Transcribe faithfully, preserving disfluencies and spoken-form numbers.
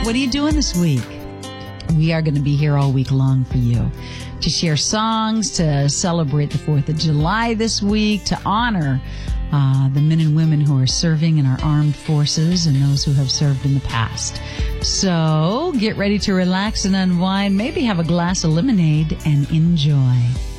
What are you doing this week? We are going to be here all week long for you to share songs, to celebrate the fourth of July this week, to honor uh, the men and women who are serving in our armed forces and those who have served in the past. So get ready to relax and unwind, maybe have a glass of lemonade and enjoy.